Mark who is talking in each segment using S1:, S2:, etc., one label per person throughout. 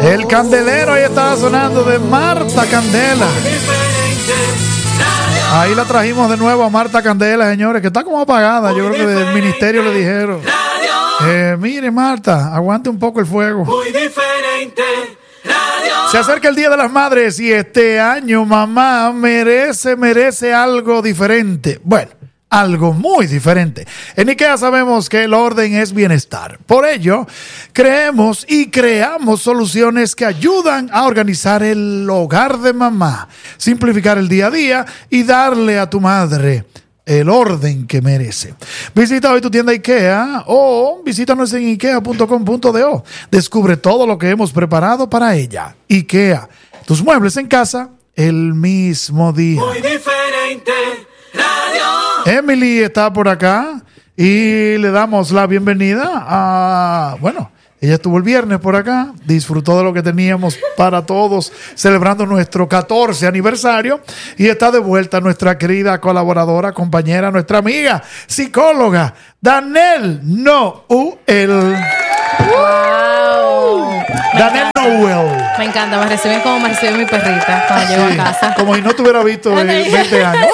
S1: El candelero ahí estaba sonando de Marta Candela. Ahí la trajimos de nuevo a Marta Candela, señores, que está como apagada. Yo creo que del ministerio le dijeron: mire, Marta, aguante un poco el fuego. Muy diferente. Se acerca el Día de las Madres y este año mamá merece algo diferente. Bueno, algo muy diferente. En IKEA sabemos que el orden es bienestar. Por ello, creemos y creamos soluciones que ayudan a organizar el hogar de mamá, simplificar el día a día y darle a tu madre el orden que merece. Visita hoy tu tienda IKEA o visítanos en ikea.com.do. Descubre todo lo que hemos preparado para ella. IKEA, tus muebles en casa el mismo día. Muy diferente. Emily está por acá y le damos la bienvenida a... Bueno, ella estuvo el viernes por acá, disfrutó de lo que teníamos para todos, celebrando nuestro 14 aniversario, y está de vuelta nuestra querida colaboradora, compañera, nuestra amiga, psicóloga, Danel Noel.
S2: ¡Wow!
S1: Danel Noel.
S2: Me encanta, me reciben como me recibe mi perrita cuando llego a casa.
S1: Como si no te hubiera visto en 20 años.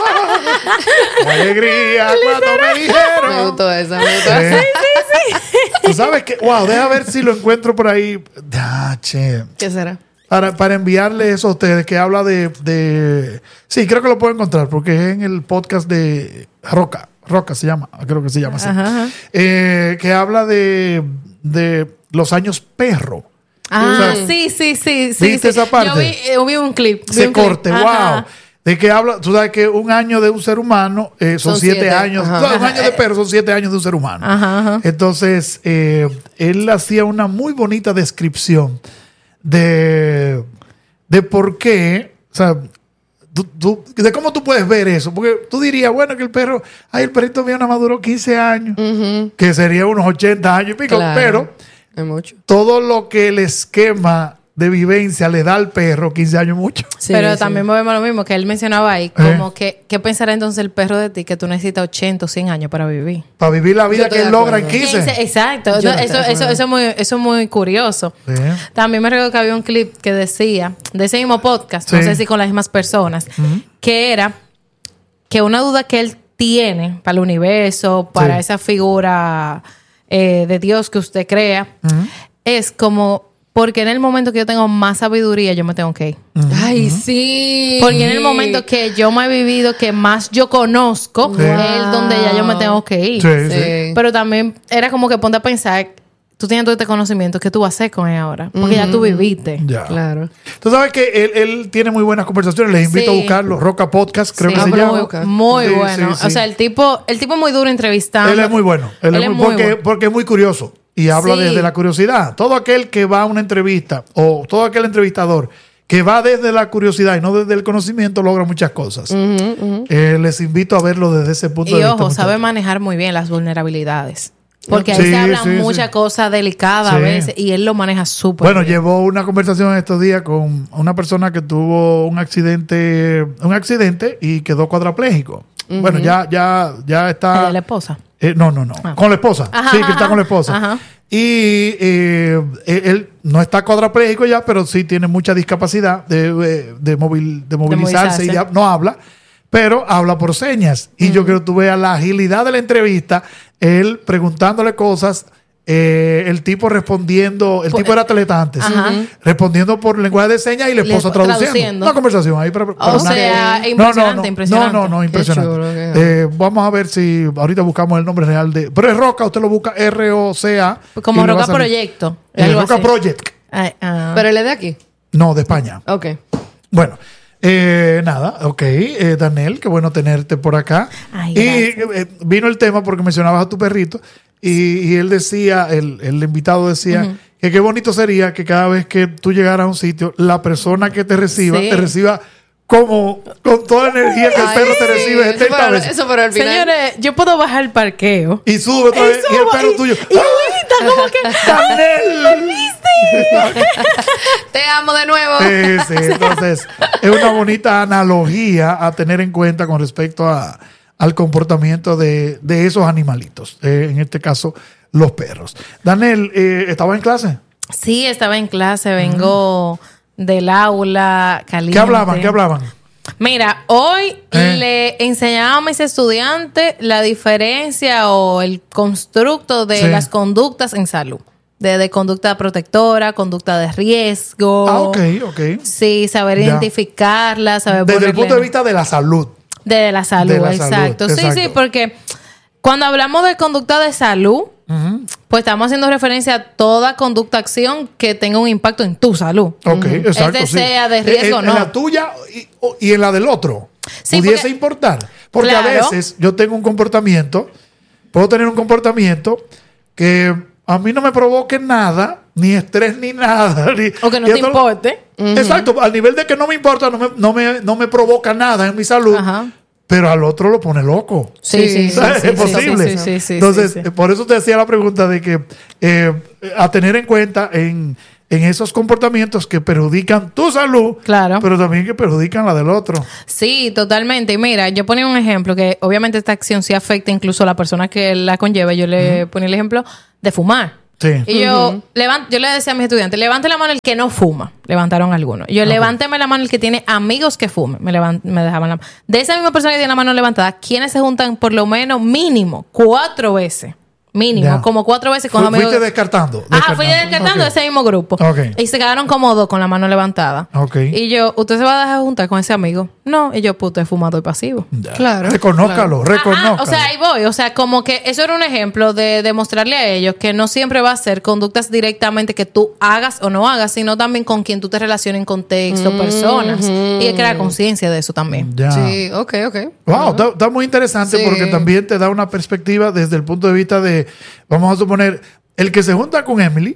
S1: Alegría cuando me dijeron.
S3: Me gustó eso.
S2: Sí.
S1: Tú sabes que, wow, deja ver si lo encuentro por ahí. Che.
S3: ¿Qué será?
S1: Para enviarle eso a ustedes, que habla de... Sí, creo que lo puedo encontrar, porque es en el podcast de Roca se llama, creo que se llama así.
S2: Ajá.
S1: Que habla de los años perro.
S2: Ah,
S1: O sea,
S2: sí.
S1: ¿viste esa parte?
S2: Yo vi un clip.
S1: Se corte, wow.
S2: Ajá.
S1: De que habla, tú sabes que un año de un ser humano son 7 años. Un año de perro son 7 años de un ser humano.
S2: Ajá.
S1: Entonces, él hacía una muy bonita descripción de por qué, o sea, de cómo tú puedes ver eso. Porque tú dirías, bueno, que el perrito mío no maduró 15 años, que sería unos 80 años y pico,
S3: Claro.
S1: pero
S3: Es mucho.
S1: todo lo que el esquema de vivencia le da al perro, 15 años mucho.
S3: Sí,
S2: Pero
S3: sí.
S2: también vemos lo mismo que él mencionaba ahí, como que ¿qué pensará entonces el perro de ti que tú necesitas 80 o 100 años para vivir?
S1: Para vivir la vida
S3: Yo estoy
S1: que él
S3: de
S1: logra en
S3: acuerdo.
S1: 15.
S2: Exacto.
S3: Yo no estoy de acuerdo.
S2: Eso es muy curioso.
S1: Sí.
S2: También me recuerdo que había un clip que decía, de ese mismo podcast, no
S1: Sí.
S2: sé si con las mismas personas, que era que una duda que él tiene para el universo, para
S1: Sí.
S2: esa figura de Dios que usted crea, es como, porque en el momento que yo tengo más sabiduría, yo me tengo que ir.
S3: Ay, sí.
S2: Porque en el momento que yo me he vivido, que más yo conozco,
S1: Sí.
S2: es donde ya yo me tengo que ir.
S1: Sí,
S3: Sí.
S1: sí.
S2: Pero también era como que ponte a pensar, tú tienes todo este conocimiento, ¿qué tú vas a hacer con él ahora? Porque ya tú viviste.
S1: Ya.
S3: Claro.
S1: Tú sabes que él tiene muy buenas conversaciones. Les invito
S2: Sí.
S1: a buscarlo. Roca Podcast, creo
S2: Sí.
S1: que se
S3: pero
S1: llama.
S2: Muy
S1: Sí,
S2: bueno.
S1: sí, sí.
S2: O sea, el tipo es muy duro entrevistando.
S1: Él es muy bueno. Él es muy,
S2: bueno.
S1: porque es muy curioso. Y habla
S2: Sí.
S1: desde la curiosidad. Todo aquel que va a una entrevista o todo aquel entrevistador que va desde la curiosidad y no desde el conocimiento logra muchas cosas. Les invito a verlo desde ese punto
S2: Y
S1: de vista.
S2: ojo, sabe
S1: muchachos.
S2: manejar muy bien las vulnerabilidades. Porque ahí
S1: Sí,
S2: se hablan
S1: sí,
S2: muchas
S1: sí.
S2: cosas delicadas a
S1: Sí.
S2: veces y él lo maneja súper
S1: Bueno,
S2: bien.
S1: llevó una conversación estos días con una persona que tuvo un accidente y quedó cuadraplégico. Bueno, ya está.
S2: ¿El de la esposa?
S1: No. Con la esposa.
S2: Ajá,
S1: Sí, que está
S2: ajá,
S1: con la esposa.
S2: ajá.
S1: Y él no está cuadraplégico ya, pero sí tiene mucha discapacidad de movilizarse y no habla, pero habla por señas. Y yo creo que tú veas la agilidad de la entrevista, él preguntándole cosas, el tipo respondiendo, el tipo era atleta antes, respondiendo por lenguaje de señas y la esposa traduciendo. Una conversación ahí.
S2: O sea, impresionante, impresionante.
S1: No, impresionante.
S3: Qué chulo,
S1: Vamos a ver si ahorita buscamos el nombre real de... Pero es Roca, usted lo busca ROCA.
S2: Como
S1: y le va
S2: Roca
S1: a salir.
S2: Proyecto. algo
S1: Roca
S2: así.
S1: Project.
S3: Pero él es de aquí.
S1: No, de España.
S3: Ok.
S1: Bueno, nada, ok. Daniel, qué bueno tenerte por acá.
S2: Ay,
S1: y vino el tema porque mencionabas a tu perrito y él decía, el invitado decía que qué bonito sería que cada vez que tú llegaras a un sitio, la persona que te reciba como con toda la energía que el perro te recibe 70 veces.
S3: Eso, pero al final.
S2: Señores, yo puedo bajar el parqueo.
S1: Y sube otra vez y el perro tuyo.
S2: Y ahorita como que...
S1: ¡Daniel!
S3: Te amo de nuevo.
S1: Sí. Entonces, es una bonita analogía a tener en cuenta con respecto al comportamiento de esos animalitos. En este caso, los perros. Daniel, ¿estabas en clase?
S2: Sí, estaba en clase, vengo del aula caliente.
S1: ¿Qué hablaban?
S2: Mira, hoy le enseñaba a mis estudiantes la diferencia o el constructo de las conductas en salud. De conducta protectora, conducta de riesgo.
S1: Ok.
S2: Sí, saber identificarla, saber
S1: desde el punto de vista de la salud.
S2: De la salud, exacto. Sí, porque cuando hablamos de conducta de salud, pues estamos haciendo referencia a toda conducta, acción que tenga un impacto en tu salud.
S1: Ok, exacto.
S2: Este sea de riesgo, no.
S1: En la tuya y en la del otro.
S2: Sí,
S1: pudiese importar. Porque
S2: claro,
S1: a veces yo tengo un comportamiento, puedo tener un comportamiento que a mí no me provoque nada, ni estrés, ni nada.
S2: O que no te importe.
S1: Exacto, al nivel de que no me importa, no me provoca nada en mi salud. Ajá. Pero al otro lo pone loco.
S2: Sí.
S1: Es posible.
S2: Sí,
S1: entonces, por eso te hacía la pregunta de que a tener en cuenta en esos comportamientos que perjudican tu salud,
S2: claro,
S1: pero también que perjudican la del otro.
S2: Sí, totalmente. Y mira, yo ponía un ejemplo que obviamente esta acción sí afecta incluso a la persona que la conlleva. Yo le ponía el ejemplo de fumar.
S1: Sí.
S2: Y yo le decía a mis estudiantes, levante la mano el que no fuma. Levantaron algunos. Y yo, levánteme la mano el que tiene amigos que fumen. Me dejaban la mano. De esa misma persona que tiene la mano levantada, ¿quiénes se juntan por lo menos mínimo 4 veces? Mínimo, como 4 veces con amigos.
S1: Fuiste descartando.
S2: Fui descartando ese mismo grupo. Y se quedaron como 2 con la mano levantada. Y yo, ¿usted se va a dejar juntar con ese amigo? No. Y yo, puto, es fumador pasivo.
S1: Ya. Claro. Reconózcalo.
S2: O sea, ahí voy. O sea, como que eso era un ejemplo de demostrarle a ellos que no siempre va a ser conductas directamente que tú hagas o no hagas, sino también con quien tú te relaciones en contexto, personas. Y crear conciencia de eso también.
S1: Ya.
S3: Sí, ok.
S1: Wow, está muy interesante porque también te da una perspectiva desde el punto de vista de, vamos a suponer, el que se junta con Emily,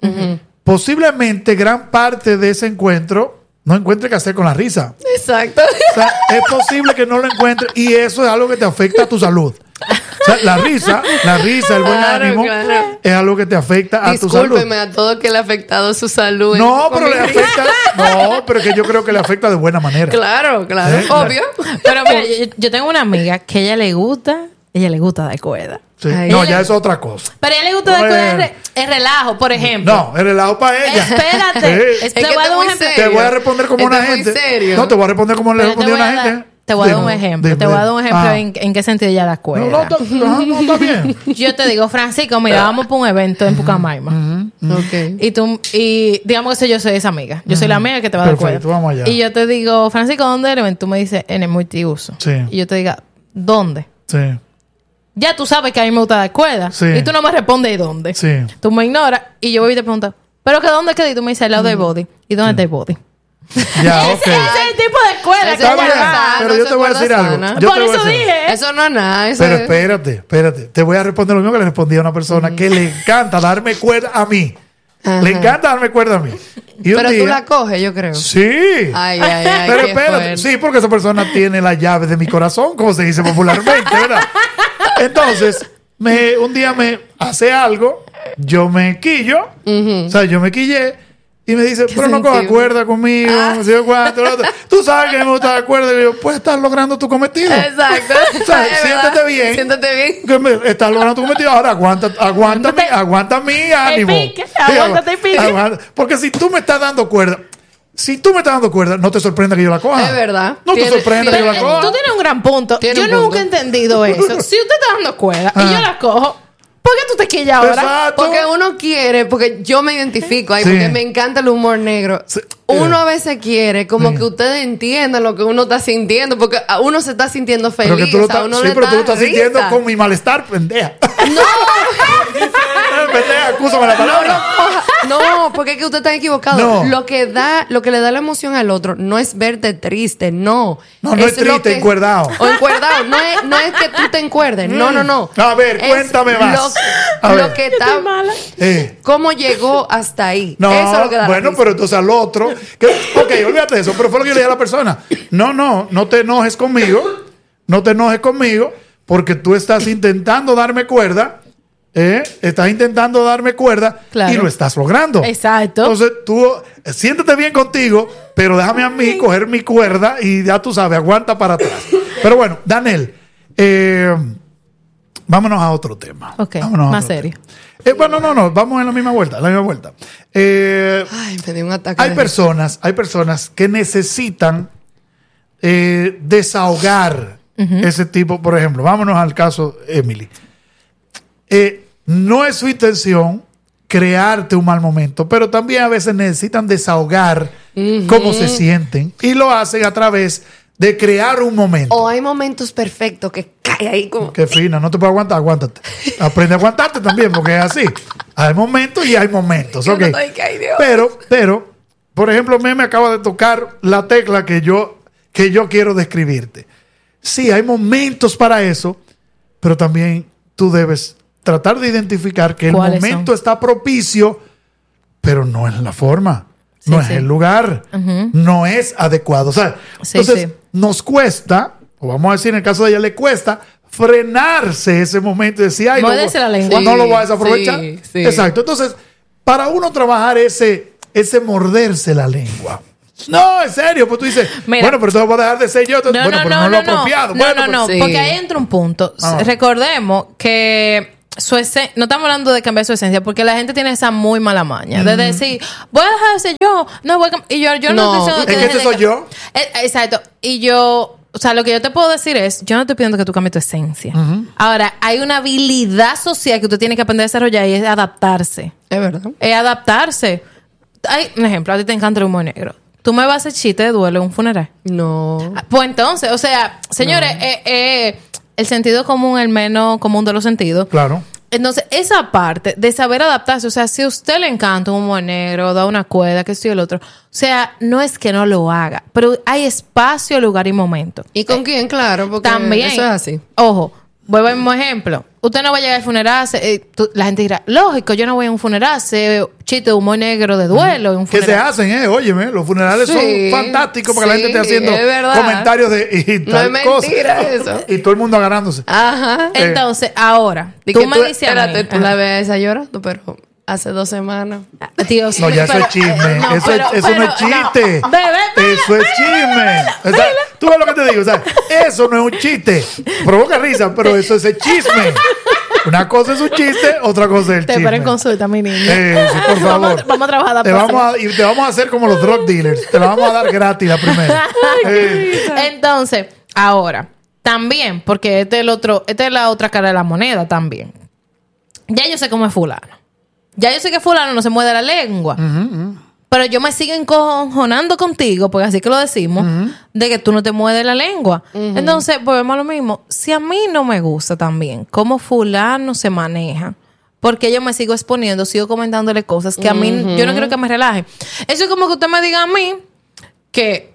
S1: posiblemente gran parte de ese encuentro no encuentre qué hacer con la risa.
S3: Exacto.
S1: O sea, es posible que no lo encuentre y eso es algo que te afecta a tu salud. O sea, la risa, el buen ánimo, es algo que te afecta a tu salud.
S3: Discúlpeme a todo que le ha afectado su salud.
S1: No, pero le afecta. No, pero es que yo creo que le afecta de buena manera.
S3: Claro, obvio.
S2: Pero mira, yo tengo una amiga que ella le gusta dar cuerda.
S1: Sí. No, ya es otra cosa.
S2: Pero a ella le gusta dar cuerda el relajo, por ejemplo.
S1: No, el relajo para ella.
S2: Espérate.
S1: Te voy a responder como una gente. No, te voy a responder como le respondí a una gente.
S2: Te voy a dar un ejemplo. Te voy a dar un ejemplo en qué sentido ella da cuerda.
S1: No, está bien.
S2: Yo te digo, Francisco, mira, vamos para un evento en Pucamaima. Y digamos que yo soy esa amiga. Yo soy la amiga que te va a dar cuerda.
S1: Vamos allá.
S2: Y yo te digo, Francisco, ¿dónde es el evento? Tú me dices, en el multiuso.
S1: Sí.
S2: Y yo te digo, ¿dónde?
S1: Sí.
S2: Ya tú sabes que a mí me gusta dar cuerda.
S1: Sí.
S2: Y tú no me respondes dónde.
S1: Sí.
S2: Tú me ignoras y yo voy y te pregunto, ¿pero que dónde quedé? Y tú me dices, al lado del body. ¿Y dónde está el body?
S1: Ya,
S2: Ese es el tipo de cuerda
S1: Está bien, pero yo te voy a decir algo.
S2: Por eso dije.
S3: Eso no es nada.
S1: Pero espérate. Te voy a responder lo mismo que le respondí a una persona que le encanta darme cuerda a mí. Le encanta darme cuerda a mí.
S3: Pero tú la coges, yo creo.
S1: Sí.
S3: Ay.
S1: Pero espérate. Sí, porque esa persona tiene la llave de mi corazón, como se dice popularmente, ¿verdad? Entonces, un día me hace algo, yo me quillo, o sea, yo me quillé. Y me dice, pero no cojas cuerda conmigo. Tú sabes que me gusta la cuerda. Y yo, pues estás logrando tu cometido.
S3: Exacto.
S1: O sea, siéntate bien. Que estás logrando tu cometido. Ahora aguanta mi ánimo.
S2: Aguántate el pique.
S1: Porque si tú me estás dando cuerda, no te sorprenda que yo la coja.
S3: Es verdad.
S1: No te sorprenda que yo la coja.
S2: Tú tienes un gran punto. Yo nunca he entendido eso. Si usted está dando cuerda y yo la cojo, ¿por qué tú te quillas ahora?
S1: Exacto.
S3: Porque uno quiere, porque yo me identifico ahí, porque me encanta el humor negro. Sí. Uno a veces quiere como que ustedes entiendan lo que uno está sintiendo, porque uno se está sintiendo feliz.
S1: Pero tú lo estás sintiendo con mi malestar, pendeja.
S3: No.
S1: Pendeja, acúsame la palabra.
S3: No, porque es que usted está equivocado.
S1: No.
S3: Lo que le da la emoción al otro no es verte triste, no.
S1: No es triste, encuerdado.
S3: O encuerdado. No es que tú te encuerdes. No.
S1: A ver, cuéntame más.
S3: Lo que está... ¿Cómo llegó hasta ahí?
S1: No,
S3: eso es lo que da
S1: bueno, pero entonces al otro... Ok, olvídate de eso, pero fue lo que yo le dije a la persona. No te enojes conmigo. No te enojes conmigo porque tú estás intentando darme cuerda. Estás intentando darme cuerda y lo estás logrando.
S2: Exacto.
S1: Entonces tú siéntate bien contigo, pero déjame a mí coger mi cuerda y ya tú sabes, aguanta para atrás. Pero bueno, Daniel, vámonos a otro tema.
S2: Ok,
S1: Vámonos a
S2: más
S1: otro
S2: serio.
S1: tema. Bueno, no, vamos en la misma vuelta,
S3: Ay, me dio un ataque.
S1: Hay personas que necesitan desahogar ese tipo, por ejemplo, vámonos al caso Emily. No es su intención crearte un mal momento, pero también a veces necesitan desahogar cómo se sienten y lo hacen a través de crear un momento.
S3: O hay momentos perfectos que cae ahí como...
S1: Qué fina, no te puedo aguantar, aguántate. Aprende a aguantarte también, porque es así. Hay momentos y hay momentos, ok. Pero, por ejemplo, me acaba de tocar la tecla que yo quiero describirte. Sí, hay momentos para eso, pero también tú debes tratar de identificar que el momento está propicio, pero no es la forma. No es el lugar, no es adecuado. O sea, entonces nos cuesta, o vamos a decir en el caso de ella, le cuesta frenarse ese momento y decir, ay,
S2: la lengua.
S1: No lo vas a desaprovechar. Exacto. Entonces, para uno trabajar ese morderse la lengua. No, en serio, pues tú dices, mira, bueno, pero tú vas a dejar de ser yo. Pero no lo apropiado.
S2: Porque ahí entra un punto. Recordemos que no estamos hablando de cambiar su esencia, porque la gente tiene esa muy mala maña de decir, voy a dejar de ser yo, no voy a y yo no estoy diciendo
S1: que ese soy yo.
S2: Exacto. Y yo, o sea, lo que yo te puedo decir es, yo no estoy pidiendo que tú cambies tu esencia. Ahora, hay una habilidad social que usted tiene que aprender a desarrollar y es adaptarse.
S3: Es verdad.
S2: Es adaptarse. Hay un ejemplo, a ti te encanta el humor negro. ¿Tú me vas a hacer chiste de duelo en un funeral?
S3: No.
S2: Pues entonces, o sea, señores, el sentido común, el menos común de los sentidos.
S1: Claro.
S2: Entonces, esa parte de saber adaptarse, o sea, si a usted le encanta un humor negro, da una cuerda, que esto y el otro, o sea, no es que no lo haga, pero hay espacio, lugar y momento.
S3: ¿Y con quién? Claro, porque
S2: también,
S3: eso es así.
S2: Ojo, vuelvo al mismo ejemplo. Usted no va a llegar al funeral, la gente dirá, lógico, yo no voy a un funeral, chiste de humor negro de duelo. En un
S1: que se hacen, óyeme, los funerales son fantásticos porque la gente está haciendo comentarios y tal
S3: no es mentira eso.
S1: Y todo el mundo agarrándose.
S2: Ajá. Entonces, ahora, tú me dices
S3: espérate, tú la ves a esa llorando, pero hace 2 semanas.
S2: Dios,
S1: no, ya eso es chisme. Eso no es chiste. Eso es chisme. O sea, tú ves lo que te digo. O sea, eso no es un chiste. Provoca risa, pero eso es el chisme. Una cosa es un chiste, otra cosa es el chisme.
S2: Te espero en consulta, mi niño.
S1: Sí, por favor.
S2: Vamos a trabajar.
S1: Te vamos a hacer como los drug dealers. Te la vamos a dar gratis la primera.
S2: Entonces, ahora, también, porque esta es la otra cara de la moneda también. Ya yo sé cómo es fulano. Ya yo sé que fulano no se muerde la lengua. Pero yo me sigo encojonando contigo, porque así que lo decimos, de que tú no te mueves la lengua. Entonces, volvemos a lo mismo. Si a mí no me gusta también cómo fulano se maneja, porque yo me sigo exponiendo, sigo comentándole cosas que a mí, yo no quiero que me relaje. Eso es como que usted me diga a mí que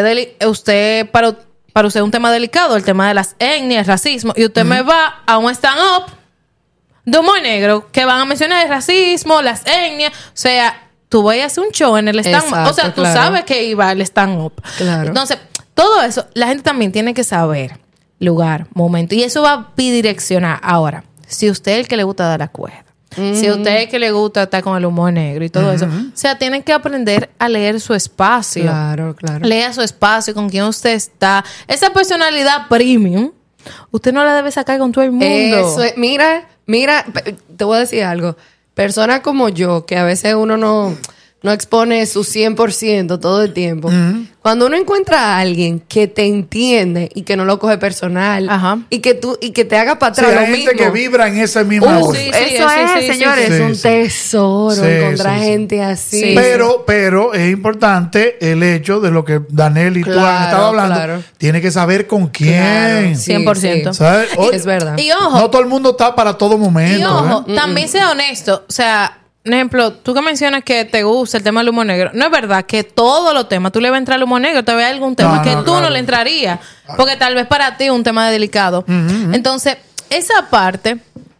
S2: usted para usted es un tema delicado, el tema de las etnias, el racismo, y usted me va a un stand-up de humor negro que van a mencionar el racismo, las etnias, o sea, tú vas a hacer un show en el stand-up, o sea, tú sabes que iba al stand-up. Claro. Entonces, todo eso, la gente también tiene que saber lugar, momento, y eso va bidireccional. Ahora, si usted es el que le gusta dar la cuerda, si usted es el que le gusta estar con el humor negro y todo eso, o sea, tienen que aprender a leer su espacio.
S3: Claro.
S2: Lea su espacio, con quién usted está. Esa personalidad premium, usted no la debe sacar con todo el mundo.
S3: Eso es, mira, te voy a decir algo. Personas como yo, que a veces uno no expone su 100% todo el tiempo. Cuando uno encuentra a alguien que te entiende y que no lo coge personal, y que te haga para atrás lo
S1: hay
S3: mismo.
S1: gente que vibra en esa misma
S3: eso es, señores, es un tesoro encontrar gente así.
S1: Pero es importante el hecho de lo que Danel y tú han estado hablando. Claro. Tiene que saber con quién.
S2: 100%.
S1: ¿Sabes?
S3: Es verdad.
S2: Y ojo,
S1: no todo el mundo está para todo momento.
S2: Y ojo, también sea honesto. O sea, por ejemplo, tú que mencionas que te gusta el tema del humor negro, no es verdad que todos los temas tú le vas a entrar al humor negro, te ve algún tema que tú no le entrarías, porque tal vez para ti es un tema delicado. Entonces, esa parte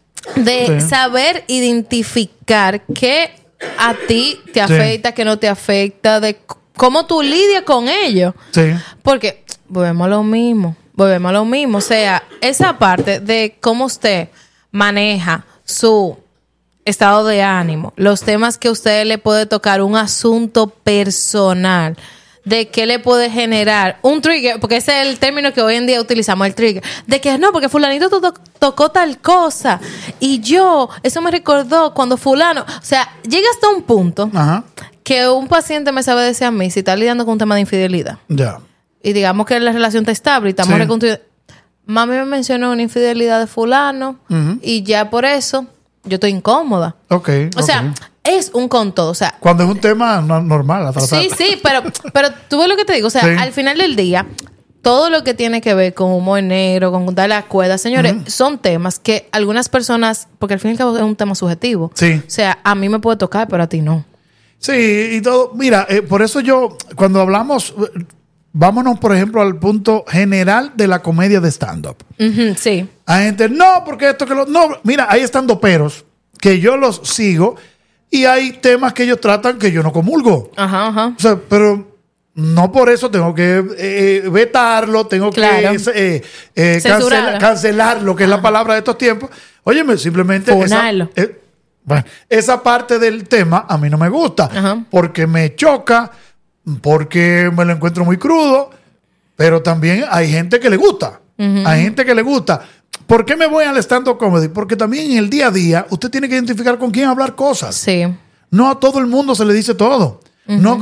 S2: de saber identificar qué a ti te afecta, qué no te afecta, de cómo tú lidias con ello. Porque volvemos a lo mismo. O sea, esa parte de cómo usted maneja su estado de ánimo, los temas que a usted le puede tocar, un asunto personal, de qué le puede generar un trigger, porque ese es el término que hoy en día utilizamos, el trigger, de que no, porque fulanito tocó tal cosa y eso me recordó cuando fulano, o sea, llega hasta un punto que un paciente me sabe decir a mí si está lidiando con un tema de infidelidad.
S1: Ya.
S2: Y digamos que la relación está estable y estamos reconstruidos. Mami me mencionó una infidelidad de fulano y ya por eso yo estoy incómoda. O sea, es un con todo. O sea,
S1: cuando es un tema normal a tratar.
S2: Sí, pero tú ves lo que te digo. O sea, al final del día, todo lo que tiene que ver con humor negro, con contar la cuerda, señores, son temas que algunas personas, porque al fin y al cabo es un tema subjetivo.
S1: Sí.
S2: O sea, a mí me puede tocar, pero a ti no.
S1: Sí, y todo. Mira, por eso yo, cuando hablamos, vámonos, por ejemplo, al punto general de la comedia de stand-up.
S2: Sí.
S1: Hay gente, no, porque esto que lo. No, mira, hay stand-uperos que yo los sigo y hay temas que ellos tratan que yo no comulgo. O sea, pero no por eso tengo que vetarlo, tengo que cancelar lo que es la palabra de estos tiempos. Óyeme, simplemente esa parte del tema a mí no me gusta porque me choca, porque me lo encuentro muy crudo, pero también hay gente que le gusta. Hay gente que le gusta. ¿Por qué me voy al stand-up comedy? Porque también en el día a día usted tiene que identificar con quién hablar cosas.
S2: Sí.
S1: No a todo el mundo se le dice todo. No